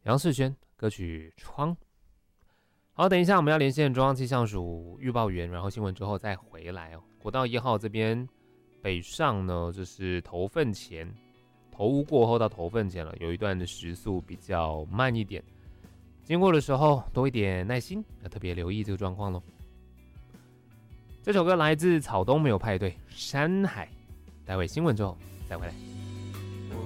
杨世轩歌曲《窗》。好，等一下我们要连线中央气象署预报员，然后新闻之后再回来哦。国道1号这边北上呢，就是头份前，头屋过后到头份前了，有一段的时速比较慢一点，经过的时候多一点耐心，要特别留意这个状况咯。这首歌来自草东没有派对，山海。待会新闻之后再回来。